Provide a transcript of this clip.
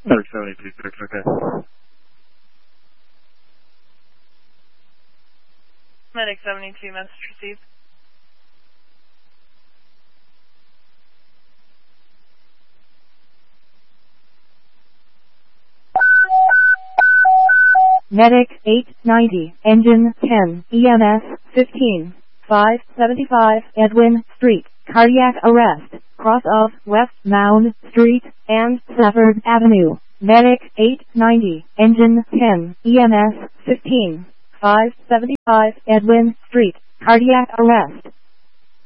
Medic 72, okay. Medic 72, message received. Medic 890, engine 10, EMS 15, 575 Edwin Street, cardiac arrest, cross of West Mound Street and Stafford Avenue. Medic 890, engine 10, EMS 15, 575 Edwin Street, cardiac arrest.